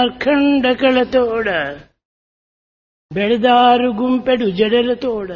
అఖండకళతోడ బెడదారు గుంపెడు జడలతోడ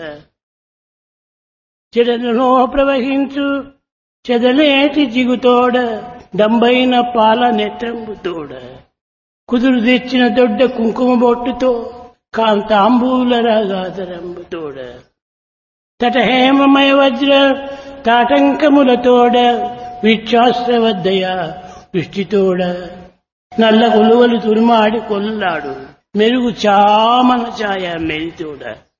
జడలలో ప్రవహించు చెదలేటి జిగుతోడ డంబైన పాల నేత్రంబుతోడ కుదురు తెచ్చిన దొడ్డ కుంకుమ బొట్టుతో కాంతాంబూల రాగాదరంబుతోడ తటహేమమయ వజ్ర తాటంకములతోడ విచ్ఛాస్త్రవద్దయ దృష్టితోడ నల్ల కొలువలు తురుమాడి కొల్లాడు మెరుగు చామన ఛాయ మెరితోడ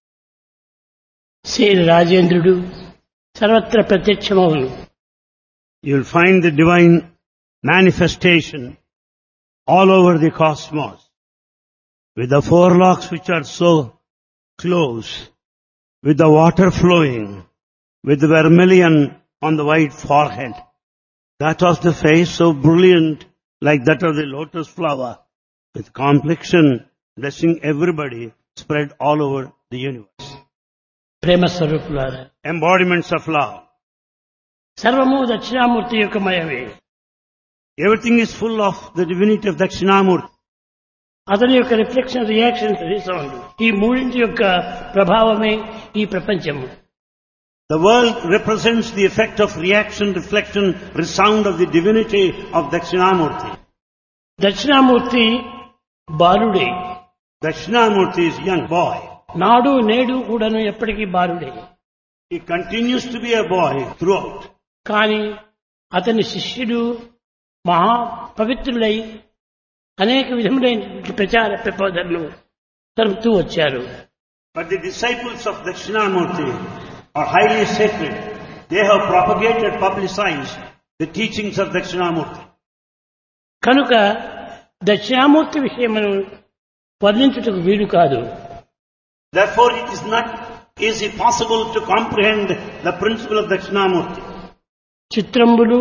శ్రీ రాజేంద్రుడు సర్వత్ర ప్రత్యక్షమవును. You'll find the divine manifestation all over the cosmos, with the four locks which are so close, with the water flowing, with the vermilion on the white forehead. That was the face so brilliant like that of the lotus flower, with complexion blessing everybody spread all over the universe. ప్రేమ స్వరూపులారా, Embodiments of love. సర్వము దక్షిణామూర్తి యొక్క మయమే. Everything is full of the divinity of Dakshinamurti. అతని యొక్క reflection, reaction, resound, ఈ మూడింటి యొక్క ప్రభావమే ఈ ప్రపంచము. The world represents the effect of reaction, reflection, resound of the divinity of Dakshinamurti. Dakshinamurthy బాలుడే. Dakshinamurti is young boy. నాడు నేడు కూడాను ఎప్పటికీ బాలుడే. He continues to be a boy throughout. కానీ అతని శిష్యుడు మహా పవిత్రులై అనేక విధములైన ప్రచార ప్రబోధనలు జరుపుతూ వచ్చారు. But the disciples of Dakshinamurti are highly sacred. They have propagated, publicized the teachings of Dakshinamurti. కనుక దక్షిణామూర్తి విషయమును వర్ణించుటకు వీలు కాదు. Therefore, it is not easy possible to comprehend the principle of Dakshinamurti. చిత్రంబులు,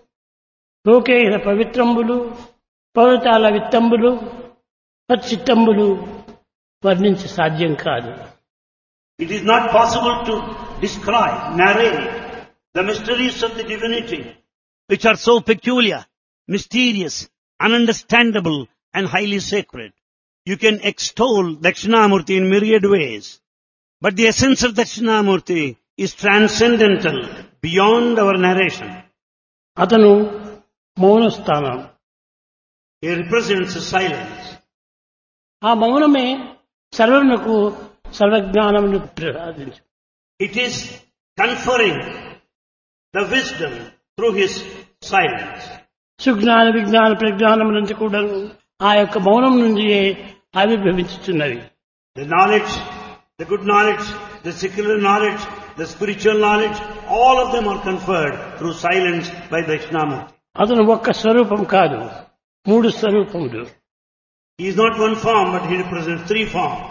లోకేహ పవిత్రంబులు, పర్వతాల విత్తంబులు, చిత్తంబులు వర్ణించ సాధ్యం కాదు. It is not possible to describe, narrate the mysteries of the divinity, which are so peculiar, mysterious, ununderstandable, and highly sacred. You can extol Dakshinamurti in myriad ways, but the essence of Dakshinamurti is transcendental, beyond our narration. అతను మౌనస్థానం. He represents silence. ఆ మౌనమే సర్వమునకు సర్వజ్ఞానమును ప్రసాదించు. It is conferring the wisdom through his silence. Sujnana విజ్ఞాన ప్రజ్ఞానము నుంచి కూడా ఆ యొక్క మౌనం నుండి ఆవిర్భవించుతున్నవి. The knowledge, the good knowledge, the secular knowledge, the spiritual knowledge, all of them are conferred through silence by Dakshinamurti. అతను ఒక్క స్వరూపం కాదు, మూడు స్వరూపములు. He is not one form, but he represents three forms.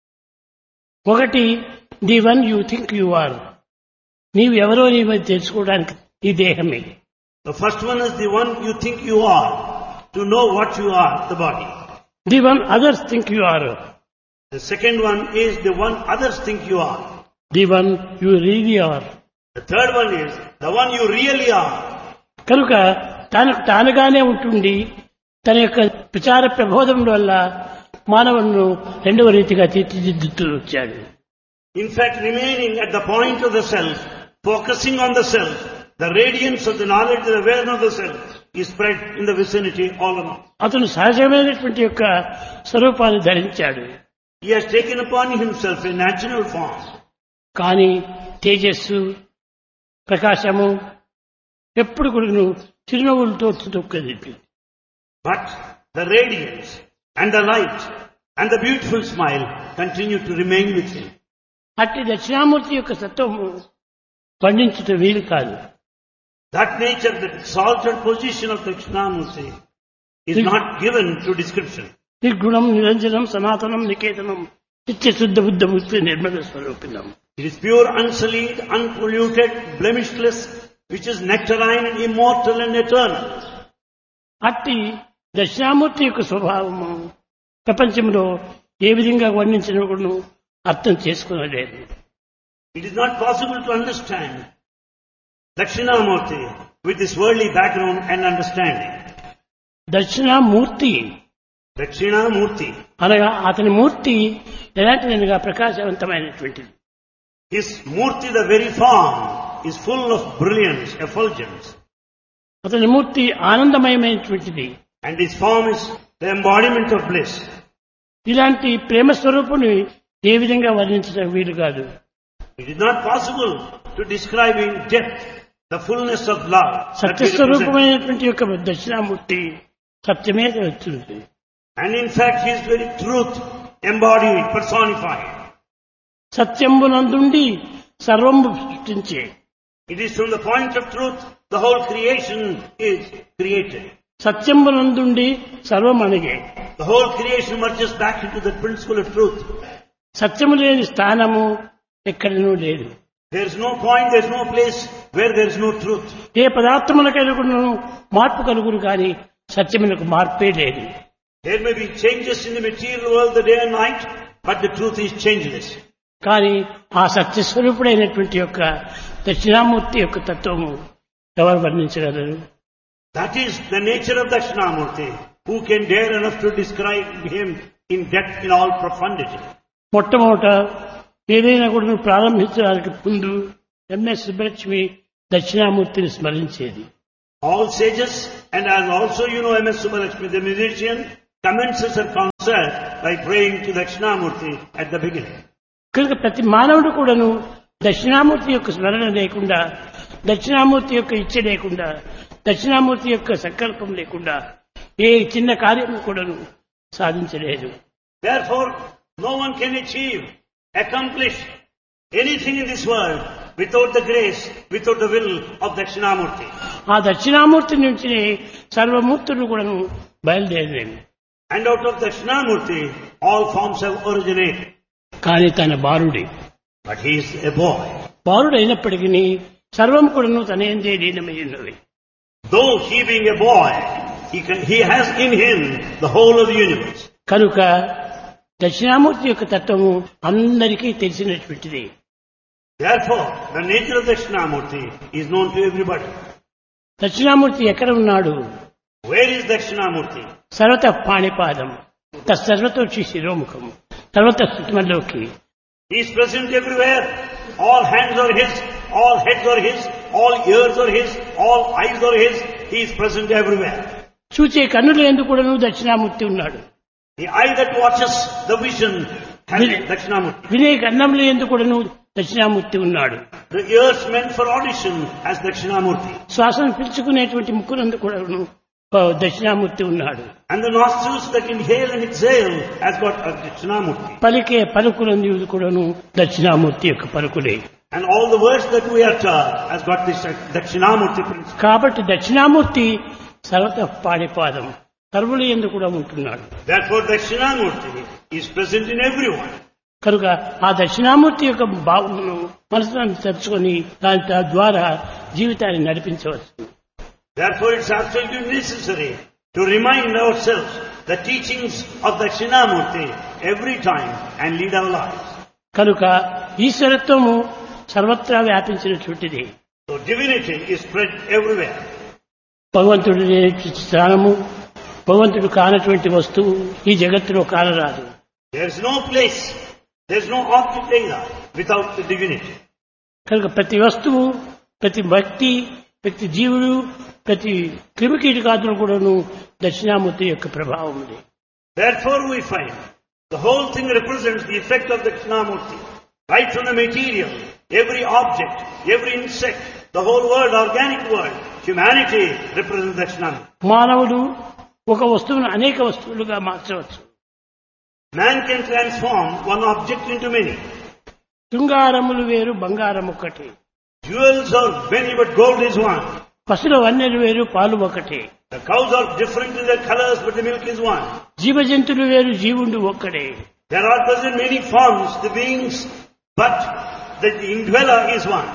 ఒకటి, the one you think you are. నీవు ఎవరో నీవు తెలుసుకోవడానికి ఈ దేహమే. The first one is the one you think you are, to know what you are, the body. The one others think you are. The second one is the one others think you are. The one you really are. The third one is the one you really are. కనుక తనకు తానుగానే ఉంటుండి తన యొక్క ప్రచార ప్రబోధం వల్ల మానవులను రెండవ రీతిగా తీర్చిదిద్దుతూ వచ్చాడు. In fact, remaining at the point of the self, focusing on the self, the radiance of the knowledge, the awareness of the self is spread in the vicinity all around. అతను సహజమైనటువంటి యొక్క స్వరూపాన్ని ధరించాడు. He has taken upon himself a natural form. కానీ తేజస్సు, ప్రకాశము ఎప్పుడు కూడా చిరునవ్వులతో తొక్కది. But the radiance and the light and the beautiful smile continue to remain with him. అట్టి దక్షిణామూర్తి యొక్క సత్వము పండించటం వీలు కాదు. That nature, that exalted position of Dakshinamurti is not given to description. నిర్గుణం, నిరంజనం, సనాతనం, నికేతనం, నిత్యశుద్ధ బుద్ధ ముక్తి Nirmala స్వరూపిణం. It is pure, unsullied, unpolluted, blemishless, which is nectarine, immortal and eternal. అట్టి దక్షిణామూర్తి యొక్క స్వభావము ప్రపంచంలో ఏ విధంగా వర్ణించినప్పుడు అర్థం చేసుకోలేదు. It is not possible to understand Dakshinamurti with this worldly background and understanding. Dakshinamurthy Dakshinamurti. అనగా అతని మూర్తి ఎలాంటిదనగా ప్రకాశవంతమైనటువంటిది. His murti, the very form, is full of brilliance, effulgence. అతని మూర్తి ఆనందమయమైనటువంటిది. And his form is the embodiment of bliss. ఇలాంటి ప్రేమ స్వరూపుని ఏ విధంగా వర్ణించడం వీలు కాదు. It is not possible to describe in depth the fullness of love. that he represents. సత్యస్వరూపమైనటువంటి యొక్క దక్షిణామూర్తి సత్యమే వచ్చింది. And in fact, he is very truth embodied, personified. సత్యంబునందుండి సర్వము సృష్టించే. It is from the point of truth the whole creation is created. సత్యంబునందుండి సర్వం అణిగే. The whole creation merges back into the principle of truth. సత్యము లేని స్థానము ఎక్కడనూ లేదు. There is no point, there is no place where there is no truth. ఏ పదార్థములకైనా మార్పు కలుగును కానీ సత్యమునకు మార్పే లేదు. There may be changes in the material world, the day and night, but the truth is changeless. కానీ ఆ సత్యస్వరూపుడైనటువంటి యొక్క దక్షిణామూర్తి యొక్క తత్వము ఎవరు వర్ణించగలరు? That is the nature of Dakshinamurti. Who can dare enough to describe him in depth, in all profundity? మొట్టమొదట ఏదైనా కూడా ప్రారంభించడానికి ముందు MS Subbalakshmi దక్షిణామూర్తిని స్మరించేది. All sages, and as also you know M.S. Subbalakshmi, the musician, commences her concert by praying to Dakshinamurti at the beginning. కనుక ప్రతి మానవుడు కూడాను దక్షిణామూర్తి యొక్క స్మరణ లేకుండా, దక్షిణామూర్తి యొక్క ఇచ్చ లేకుండా, దక్షిణామూర్తి యొక్క సంకల్పం లేకుండా ఏ చిన్న కార్యం కూడాను సాధించలేదు. Therefore, no one can achieve, accomplish anything in this world without the grace, without the will of Dakshinamurti. ఆ దక్షిణామూర్తి నుంచి సర్వమూర్తులు కూడాను బయలుదేరేవి. And out of Dakshinamurti, all forms have originated. కానీ తన బాలుడి, But he is a boy. బాలుడు అయినప్పటికీ సర్వం కూడాను తన ఎందే లీనమై ఉన్నవి. Though he being a boy, he has in him the whole of the universe. కనుక దక్షిణామూర్తి యొక్క తత్వము అందరికీ తెలిసినటువంటిది. Therefore, the nature of Dakshinamurti is known to everybody. Dakshinamurthy ఎక్కడ ఉన్నాడు? Where is Dakshinamurti? సర్వత పాణిపాదం, తత్సర్వతోక్షి శిరోముఖం, సర్వత స్థితిమల్లోకి. He is present everywhere. All hands are his, all heads are his, all ears are his, all eyes are his. He is present everywhere. చూచే కన్నుల యందు కూడాను దక్షిణామూర్తి ఉన్నాడు. The eye that watches the vision has Dakshinamurti. వినే కన్నముల యందు కూడాను దక్షిణామూర్తి ఉన్నాడు. The ears meant for audition has Dakshinamurti. శ్వాసను పీల్చుకునేటువంటి ముక్కునందు కూడాను దక్షిణామూర్తి ఉన్నాడు. And the nostrils that inhale and exhale has got Dakshinamurti. పలికే పలుకులందు కూడాను దక్షిణామూర్తి యొక్క పలుకులే. And all the words that we utter has got this Dakshinamurti principle. కాబట్టి దక్షిణామూర్తి సర్వత పాణిపాదం, సర్వుల యందు కూడా ఉంటున్నాడు. Therefore Dakshinamurti is present in everyone. కనుక ఆ దక్షిణామూర్తి యొక్క భావమును మనసును తెచ్చుకొని దాని ద్వారా జీవితాన్ని నడిపించవచ్చు. Therefore it's absolutely necessary to remind ourselves the teachings of Dakshinamurti every time and lead our lives. కనుక ఈశ్వరత్వము సర్వత్రా వ్యాపించినటువంటిది. So divinity is spread everywhere. భగవంతుడి స్థానము, భగవంతుడు కానటువంటి వస్తువు ఈ జగత్తులో కానరాదు. There is no place, there is no object either without the divinity. కనుక ప్రతి వస్తువు, ప్రతి వ్యక్తి, ప్రతి జీవుడు, ప్రతి క్రిమికీటకాదులు కూడాను దక్షిణామూర్తి యొక్క ప్రభావం ఉంది. Therefore we find the whole thing represents the effect of Dakshinamurti. Right from the material, every object, every insect, the whole world, organic world, humanity represents Dakshinamurti. మానవుడు ఒక వస్తువును అనేక వస్తువులుగా మార్చవచ్చు. Man can transform one object into many. శృంగారములు వేరు, బంగారం ఒకటి. Jewels are many, but gold is one. పశుల వన్నెలు వేరు, పాలు ఒకటి. The cows are different in their colors, but the milk is one. జీవజంతువులు వేరు, జీవుండు ఒక్కడే. There are present many forms, the beings, but the indweller is one.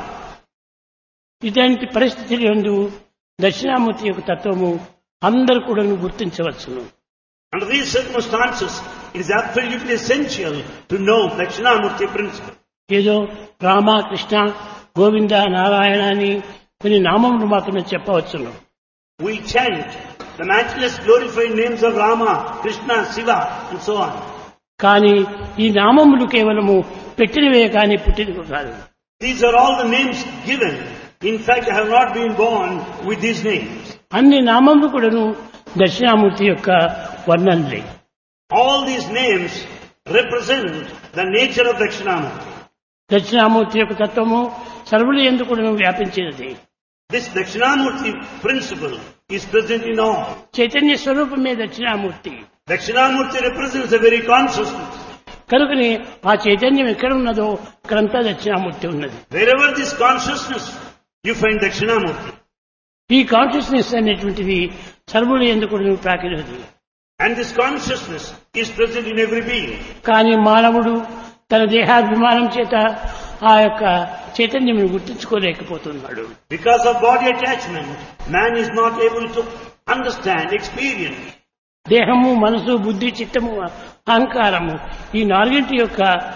ఇలాంటి పరిస్థితుల యందు దక్షిణామూర్తి యొక్క తత్వము అందరూ కూడా గుర్తించవచ్చును. Under these circumstances, it is absolutely essential to know Dakshinamurti principle. ఏదో రామ, కృష్ణ, గోవింద, నారాయణ అని కొన్ని నామములు మాత్రమే చెప్పవచ్చును. We chant the matchless glorified names of Rama, Krishna, Shiva and so on. కానీ ఈ నామములు కేవలము పెట్టినవే కానీ పుట్టినవి కాదు. These are all the names given. In fact, I have not been born with these names. అన్ని నామములు కూడాను దక్షిణామూర్తి యొక్క వర్ణనలే. All these names represent the nature of Dakshinamurti. Dakshinamurthy యొక్క తత్వము సర్వుల యందు కూడాను వ్యాపించినది. This Dakshinamurti principle is present in all. Chaitanya స్వరూపమే Dakshinamurthy. Dakshinamurti represents the very consciousness. కనుకనే ఆ చైతన్యం ఎక్కడ ఉన్నదో అక్కడంతా దక్షిణామూర్తి ఉన్నది. Wherever this consciousness, you find Dakshinamurti. ఈ కాన్షియస్నెస్ అనేటువంటిది సర్వుల యందు కూడాను ప్రాకినది. And this consciousness is present in every being. కానీ మానవుడు తన దేహాభిమానం చేత ఆ యొక్క చైతన్యమును గుర్తించుకోలేకపోతున్నాడు. Because of body attachment, man is not able to understand, experience. దేహము, మనసు, బుద్ధి, చిత్తము, అహంకారము ఈ నాలుగింటి యొక్క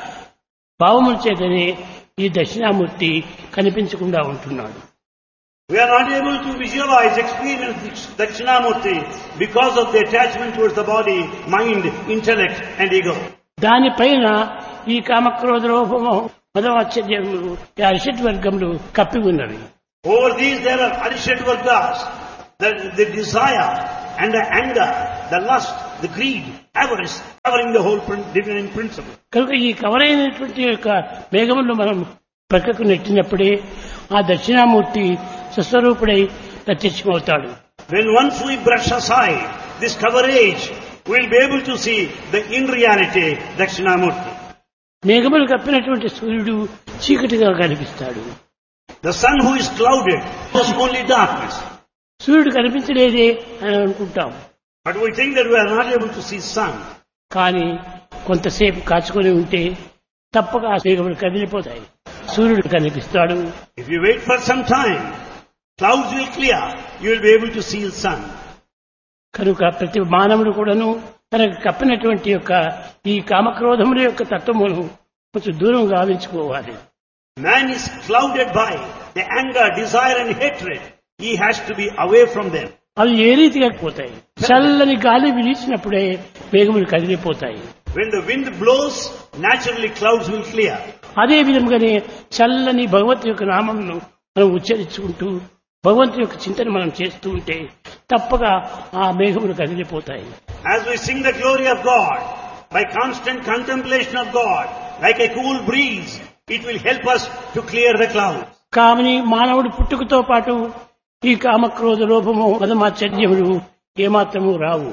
భావముల చేతనే ఈ దక్షిణామూర్తి కనిపించకుండా ఉంటున్నాడు. We are not able to visualize, experience Dakshinamurti because of the attachment towards the body, mind, intellect and ego. దానిపైన ఈ కామక్రోధ లోభము మదమాశ్చర్యములు ఈ అరిషట్ వర్గములు కప్పి ఉన్నవి. Over these there are Arishat Vargas, the desire and the anger, the lust, the greed, avarice, covering the whole divine principle. కనుక ఈ కవరైనటువంటి యొక్క మేఘములను మనం ప్రక్కకు నెట్టినప్పుడే ఆ Dakshinamurthy స్వస్వరూపుడై ప్రత్యక్షమవుతాడు. When once we brush aside this coverage, we will be able to see the in reality Dakshinamurti. మేఘములు కప్పినటువంటి సూర్యుడు చీకటిగా కనిపిస్తాడు. The sun who is clouded is only darkness. సూర్యుడు కనిపించలేదే అని అనుకుంటాం. But we think that we are not able to see sun. కానీ కొంతసేపు కాచుకొని ఉంటే తప్పక ఆ మేఘములు కదిలిపోతాయి. సూర్యుడు కనిపిస్తాడు. If you wait for some time, clouds will clear. You will be able to see the sun. కనుక ప్రతి మానవుడు కూడాను తనకు కప్పినటువంటి యొక్క ఈ కామక్రోధముల యొక్క తత్వమును కొంచెం దూరం గావించుకోవాలి. Man is clouded by the anger, desire and hatred. He has to be away from them. అవి ఏ రీతిగా పోతాయి? చల్లని గాలి వీచినప్పుడే మేఘములు కదిలిపోతాయి. When the wind blows, naturally clouds will clear. అదే విధంగానే చల్లని భగవంతు యొక్క నామమును మనం ఉచ్చరించుకుంటూ భగవంతు యొక్క చింతన మనం చేస్తూ ఉంటే తప్పక ఆ మేఘములు కదిలిపోతాయి. As we sing the glory of God, by constant contemplation of God, like a cool breeze, it will help us to clear the clouds. కామని మానవుడు పుట్టుకతో పాటు ఈ కామక్రోధ లోభము మదమాశ్చర్యములు ఏమాత్రము రావు.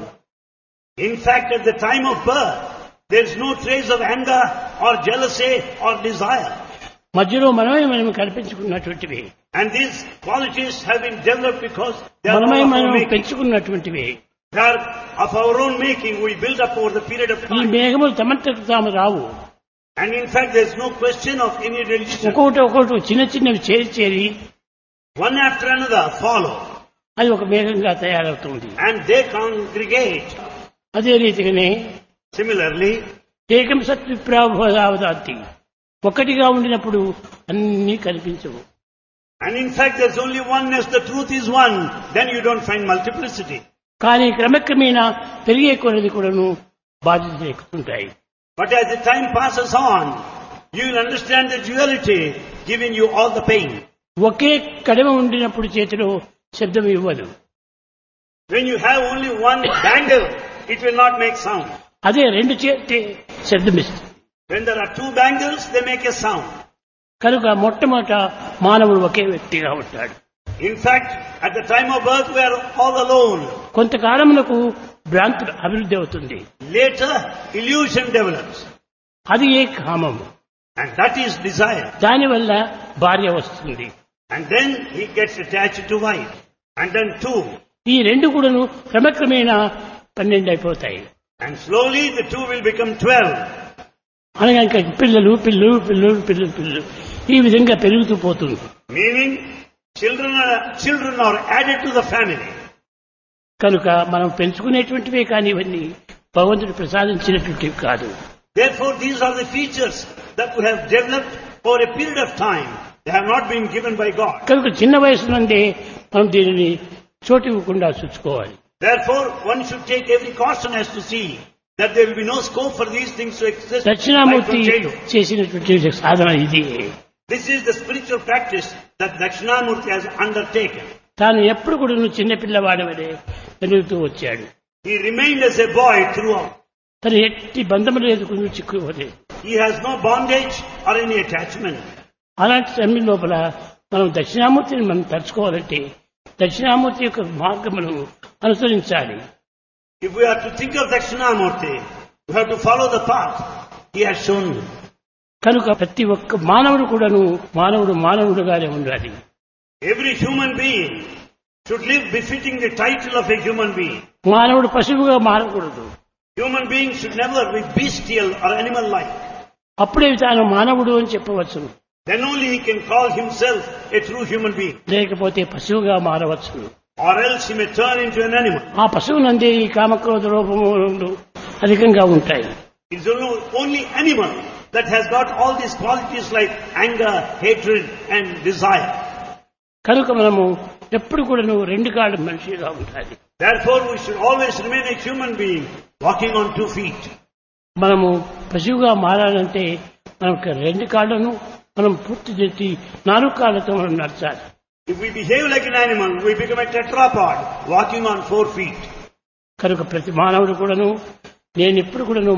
In fact, at the time of birth, there is no trace of anger or jealousy or desire. మధ్యలో మనం కల్పించుకున్నటువంటివి. And these qualities have been developed because they are మనం of our making. పెంచుకున్నటువంటివి. They are of our own making. We build up over the period of ఈ time. మేఘములు తమంతకు తాము రావు. And in fact, there is no question of any religion. ఒక్కొక్కటి చిన్న చిన్నవి చేరి One after another follow. అది ఒక మేఘంగా తయారవుతుంది. And they congregate. అదే రీతిగానే Similarly, ఏకం సత్ విప్రావదాంతి ఒక్కటిగా ఉండినప్పుడు అన్నీ కనిపించవు. and in fact there's only oneness, the truth is one, then you don't find multiplicity. కానీ క్రమక్రమేణా పెరిగే కొలది కూడాను బాధ్యతలు ఎక్కుతుంటాయి. But as the time passes on, you will understand the duality giving you all the pain. ఒకే కడమ ఉండినప్పుడు చేతిలో శబ్దం ఇవ్వదు. When you have only one bangle, it will not make sound. అదే రెండు చేతి శబ్దం ఇస్తుంది. When there are two bangles, they make a sound. కనుక మొట్టమొదట మానవుడు ఒకే వ్యక్తిగా ఉంటాడు. In fact, at the time of birth, we are all alone. కొంతకాలమునకు భ్రాంతి అభివృద్ధి అవుతుంది. Later, illusion develops. అది ఏ కామము. And that is desire. దానివల్ల భార్య వస్తుంది. And then he gets attached to wife. And then two. ఈ రెండు కూడాను క్రమక్రమేణా 12 అయిపోతాయి. And slowly the two will become 12. అనగా ఇంకా పిల్లలు పిల్లలు పిల్లలు పిల్లలు పిల్లలు ఈ విధంగా పెరుగుతూ పోతుంది. Meaning, children are added to the family. కనుక మనం పెంచుకునేటువంటివే కానీ ఇవన్నీ భగవంతుడు ప్రసాదించినటువంటివి కాదు. Therefore, these are the features that we have developed over a period of time. They have not been given by God. కనుక చిన్న వయసు నుండే మనం దీనిని చోటు ఇవ్వకుండా చూసుకోవాలి. Therefore, one should take every caution as to see that there will be no scope for these things to exist right Dakshinamurthy from childhood. చేసినటువంటి సాధన ఇది. This is the spiritual practice that Dakshinamurti has undertaken. తాను ఎప్పుడు కూడా నువ్వు చిన్నపిల్లవాడి వలె పెరుగుతూ వచ్చాడు. He remained as a boy throughout. తను ఎట్టి బంధములు ఎదుర్కొని చిక్కుకోలేదు. He has no bondage or any attachment. అలాంటి సమయం లోపల మనం దక్షిణామూర్తిని మనం తలుచుకోవాలంటే దక్షిణామూర్తి యొక్క మార్గమును అనుసరించాలి. If we are to think of Dakshinamurti, we have to follow the path he has shown. కనుక ప్రతి ఒక్క మానవుడు కూడాను మానవుడుగానే ఉండాలి. Every human being should live befitting the title of a human being. మానవుడు పశువుగా మారకూడదు. Human beings should never be bestial or animal-like. అప్పుడే తాను మానవుడు అని చెప్పవచ్చు. Then only he can call himself a true human being. లేకపోతే పశువుగా మారవచ్చు. Or else he may turn into an animal. ఆ పశువు నందే ఈ కామక్రోధ రూపములు అధికంగా ఉంటాయి. It's only animal that has got all these qualities like anger, hatred and desire. కనుక మనము ఎప్పుడు కూడా రెండు కాళ్ళ మనిషిగా ఉండాలి. Therefore we should always remain a human being walking on 2 feet. మనము పశువుగా మారాలంటే మనకు రెండు కాళ్ళను మనం పూర్తి చేసి 4 కాళ్ళతో మనం నడచాలి. If we behave like an animal, we become a tetrapod walking on 4 feet. కనుక ప్రతి మానవుడు కూడాను నేను ఎప్పుడు కూడాను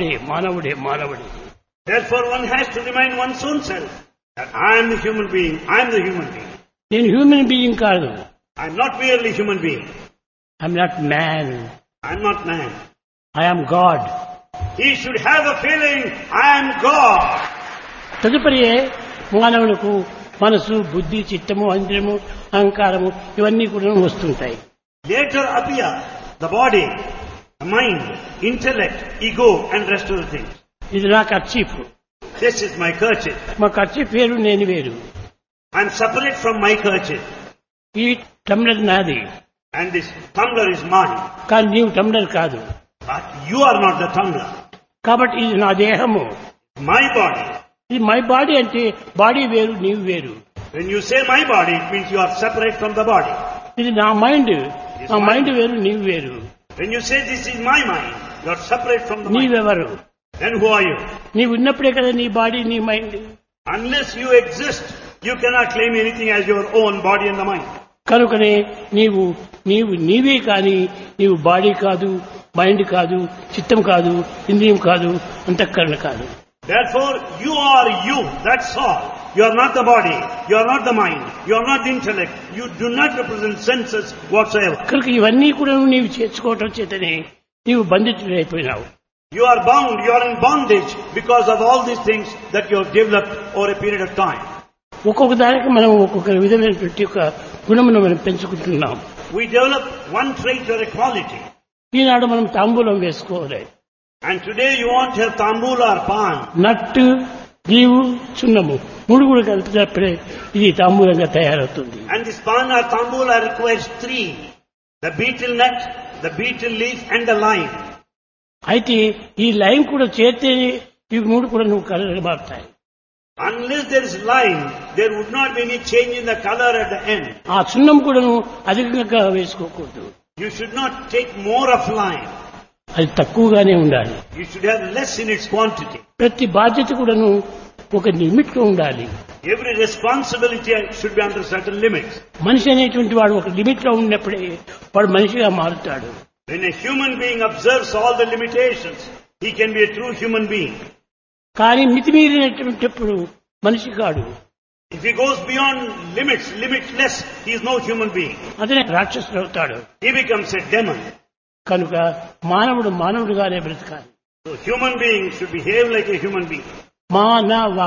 మానవుడే. Therefore one has to remind one's own self that I am the human being, I am the human being. నేను human being కాదు. I am not merely human being. I am not man. I am not man. I am God. He should have a feeling, I am God. తదుపరి మానవులకు మనసు, బుద్ధి, చిత్తము, ఇంద్రియము, అహంకారము ఇవన్నీ కూడా వస్తుంటాయి. Later appear the body, the mind, intellect, ego and rest of the things. ఇది నా kerchief. This is my kerchief. మా కర్చీఫ్ వేరు, నేను వేరు. I am separate from my kerchief. ఈ టమ్లర్ నాది. And this tumbler is mine. కానీ నీవు టమ్లర్ కాదు. But you are not the tumbler. కాబట్టి ఇది నా దేహము. My body. ఇది మై బాడీ అంటే బాడీ వేరు, నీవు వేరు. When you say my body, it means you are separate from the body. ఇది నా మైండ్. నా మైండ్ వేరు, నీవు వేరు. When you say this is my mind, you are separate from the mind. నీవెవరు? Then who are you? నీవు ఉన్నప్పుడే కదా నీ బాడీ, నీ mind. Unless you exist, you cannot claim anything as your own body and the mind. కనుకనే నీవే కానీ నీవు body కాదు, మైండ్ కాదు, చిత్తం కాదు, ఇంద్రియం కాదు, అంతఃకరణ కాదు. Therefore, you are you. That's all. You are not the body. You are not the mind. You are not the intellect. You do not represent senses whatsoever. కనుక ఇవన్నీ కూడా నీవు చేర్చుకోవటం చేతనే నీవు బంధితుడైపోయినావు. You are bound. You are in bondage because of all these things that you have developed over a period of time. ఒక్కొక్క దానికి మనం ఒక్కొక్క విధమైనటువంటి ఒక గుణమును మనం పెంచుకుంటున్నాం. We develop one trait or a quality. ఈనాడు మనం తాంబూలం వేసుకోవాలి. And today you want to have tambula or pan. నట్టు, జీవు, చున్నము 3 కూడా కలిపినప్పుడే ఇది తాంబూలంగా తయారవుతుంది. And this pan or tambula requires 3. The betel nut, the betel leaf and the lime. అయితే ఈ lime కూడా చేరితే ఈ 3 కూడా నువ్వు కలర్ మారుతాయి. Unless there is lime, there would not be any change in the color at the end. ఆ చున్నం కూడా నువ్వు అధికంగా వేసుకోకూడదు. You should not take more of lime. అది తక్కువగానే ఉండాలి. You should have less in its quantity. ప్రతి బాధ్యత కూడాను ఒక లిమిట్ లో ఉండాలి. Every responsibility should be under certain limits. మనిషి అనేటువంటి వాడు ఒక లిమిట్ లో ఉన్నప్పుడే వాడు మనిషిగా మారుతాడు. When a human being observes all the limitations, he can be a true human being. కానీ మితిమీరినటువంటిప్పుడు మనిషి కాడు. If he goes beyond limits, limitless, he is no human being. అతనే రాక్షసుడు అవుతాడు. He becomes a demon. కనుక మానవుడుగానే బ్రతకాలి. So human beings should behave like a human being. మానవ.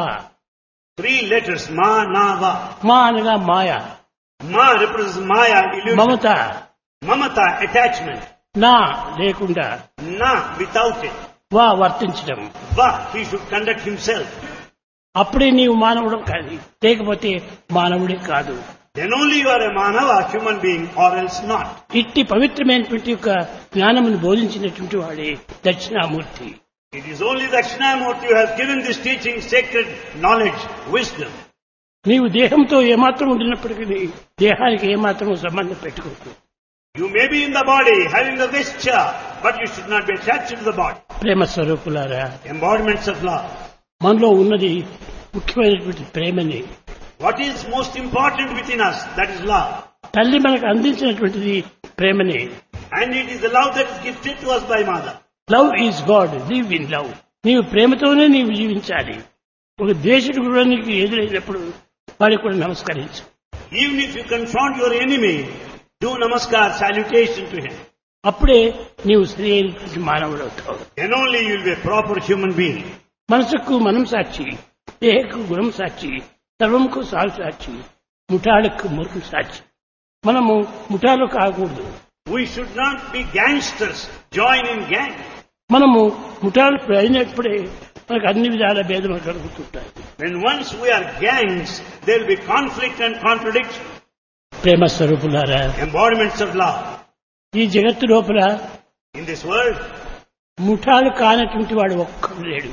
3 letters, ma, na, va. మా అనగా మాయ. Ma represents maya, illusion. మమత. Mamata, attachment. నా లేకుండా. Na, without it. వా వర్తించడం. Va, he should conduct himself. అప్పుడే నీవు మానవుడు కాదు, లేకపోతే మానవుడే కాదు. Then only you are a manava, human being, or else not. ఇట్టి పవిత్రమైనటువంటి యొక్క జ్ఞానమును బోధించినటువంటి వాడే Dakshinamurthy. It is only Dakshinamurti who has given this teaching, sacred knowledge, wisdom. నీవు దేహంతో ఏమాత్రం ఉండినప్పటికీ దేహానికి ఏమాత్రం సంబంధం పెట్టుకోకు. You may be in the body, having the vesture, but you should not be attached to the body. ప్రేమ స్వరూపులారా, Embodiments of love. మనలో ఉన్నది ముఖ్యమైనటువంటి ప్రేమని. What is most important within us? That is love. తల్లి మనకు అందించినటువంటిది ప్రేమని. And it is the love that is gifted to us by mother. Love is God, live in love. నీవు ప్రేమతోనే నీవు జీవించాలి. ఒక ద్వేషుడు కూడా నీకు ఎదురైనప్పుడు వారికి కూడా నమస్కరించు. Even if you confront your enemy, do namaskar, salutation to him. అప్పుడే నీవు సరి అయినటువంటి మానవుడు అవుతావు. Then only you will be a proper human being. మనసుకు మనం సాక్షి, దేహకు గుణం సాక్షి, సర్వంకు సాగు సాక్షి, ముఠాలకు మురుకు సాక్షి. మనము ముఠాలు కాకూడదు. We should not be gangsters, join in gang. మనము ముఠాలు అయినప్పుడే మనకు అన్ని విధాల భేదములు కలుగుతుంటాయి. When once we are gangs, there will be conflict and contradiction. ప్రేమ స్వరూపులారా, Embodiments of love. ఈ జగత్తు లోపల In this world, ముఠాలు కానటువంటి వాడు ఒక్కడు లేడు.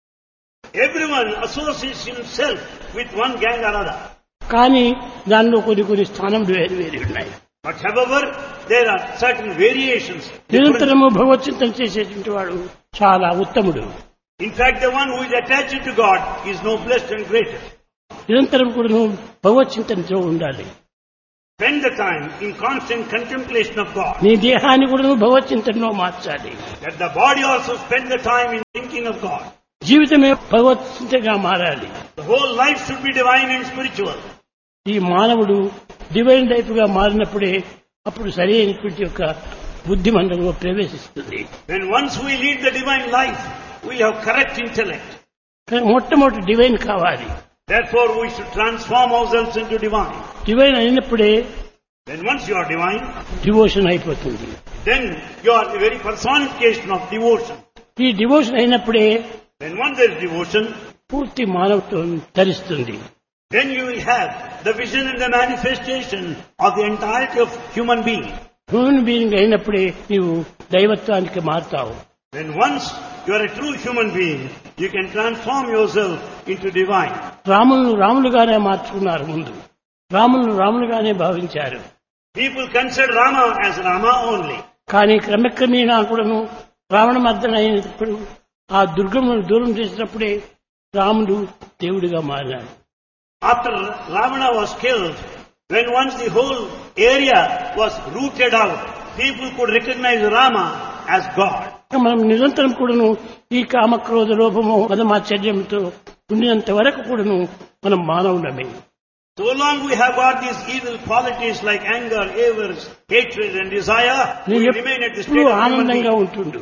everyone associates himself with one gang or other. కానీ దానిలో కొన్ని స్థానములు వేరు వేరు ఉన్నాయి. But however, there are certain variations. నిరంతరము భగవచ్చింతన చేసేటువంటి వాడు చాలా ఉత్తముడు. In fact, the one who is attached to God is noblest and greatest. నిరంతరం కూడా నువ్వు భగవచ్చింతనతో ఉండాలి. Spend the time in constant contemplation of God. నీ దేహాన్ని కూడా నువ్వు భగవచ్చింతనలో మార్చాలి. Let the body also spend the time in thinking of God. జీవితమే భగవచ్చింతగా మారాలి. The whole life should be divine and spiritual. ఈ మానవుడు డివైన్ లైఫ్ గా మారినప్పుడే అప్పుడు సరి అయినటువంటి యొక్క బుద్ధి మనలో ప్రవేశిస్తుంది. When once we lead the divine life, we have correct intellect. మొట్టమొదటి డివైన్ కావాలి. Therefore, we should transform ourselves into divine. Divine అయినప్పుడే Then once you are divine, devotion అయిపోతుంది. then you are the very personification of devotion. ఈ devotion అయినప్పుడే Then once there is devotion, పూర్తి మానవత్వం ధరిస్తుంది. then you will have the vision and the manifestation of the entirety of human being. Human being అయినప్పుడే నీవు దైవత్వానికి మారుతావు. When once you are a true human being, you can transform yourself into divine. రాములుగానే మార్చుకున్నారు ముందు. రాములుగానే భావించారు. People consider Rama as Rama only. కానీ క్రమక్రమేణా కూడాను రావణ మర్దన అయినప్పుడు ఆ దుర్గమును దూరం చేసినప్పుడే రాముడు దేవుడిగా మారినాడు. After Ravana was killed, when once the whole area was rooted out, people could recognize Rama as God. మనం నిరంతరం కూడాను ఈ కామక్రోధ లోభము మదమాచర్యంతో ఉండినంత వరకు కూడాను మనం మానవులమే. So long we have got these evil qualities like anger, avarice, hatred and desire, we remain at this state of human ఆనందంగా being. ఉంటుండు.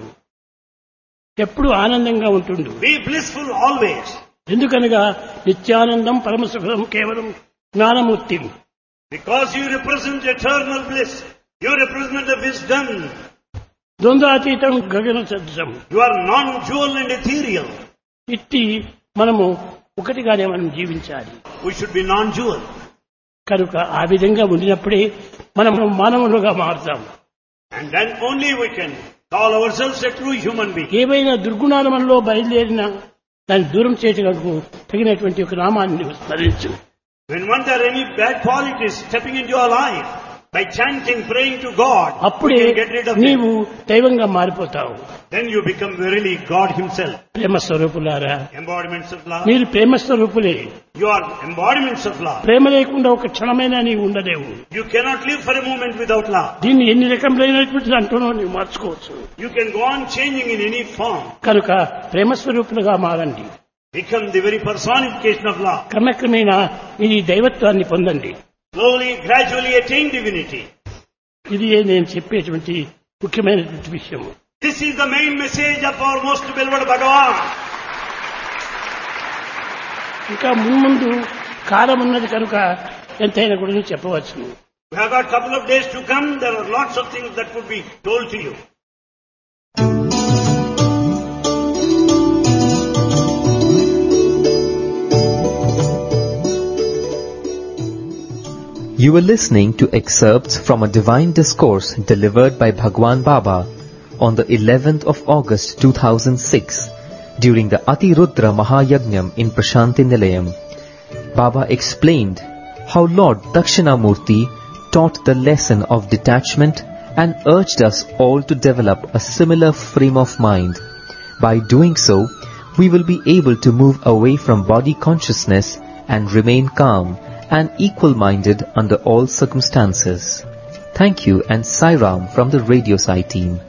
ఎప్పుడు ఆనందంగా ఉంటుండు. Be blissful always. ఎందుకనగా నిత్యానందం పరమసుఖం కేవలం Gnanamurthy. Because you represent eternal bliss. You represent the wisdom. ద్వంద్వాతీతం గగన సదృశం. You are non-dual and ethereal. ఇట్టి మనము ఒకటిగానే మనం జీవించాలి. We should be non-dual. కనుక ఆ విధంగా ఉండినప్పుడే మనం మానవులుగా మారుతాం. And then only we can call ourselves a true human being. ఏవైనా దుర్గుణాలు మనలో బయలుదేరినా దాన్ని దూరం చేయటకు తగినటువంటి ఒక నామాన్ని స్మరించు. When one there are any bad qualities stepping into your life, by chanting, praying to God, అప్పుడే you can get rid of నీవు them. దైవంగా మారిపోతావు. Then you become verily God Himself. ప్రేమ స్వరూపులారా, Embodiments of love. మీరు ప్రేమ స్వరూపులే. You are embodiments of love. ప్రేమ లేకుండా ఒక క్షణమైనా నీవు ఉండలేవు. You cannot live for a moment without love. దీన్ని ఎన్ని రకములైనటువంటి దాంట్లోనూ నీవు మార్చుకోవచ్చు. You can go on changing in any form. కనుక ప్రేమ స్వరూపులుగా మారండి. Become the very personification of love. క్రమక్రమేణా ఈ దైవత్వాన్ని పొందండి. Slowly, gradually attain divinity. ఇది నేను చెప్పేటువంటి ముఖ్యమైనటువంటి విషయం. This is the main message of our most beloved Bhagavan. ఇంకా మున్ముందు కాలం ఉన్నది కనుక ఎంతైనా కూడా చెప్పవచ్చు. We have got a couple of days to come. There are lots of things that could be told to you. You were listening to excerpts from a divine discourse delivered by Bhagwan Baba on the 11th of August 2006 during the Atirudra Mahayagnyam in Prashanti Nilayam. Baba explained how Lord Dakshinamurti taught the lesson of detachment and urged us all to develop a similar frame of mind. By doing so, we will be able to move away from body consciousness and remain calm and equal-minded under all circumstances. Thank you and Sai Ram from the Radio Sai team.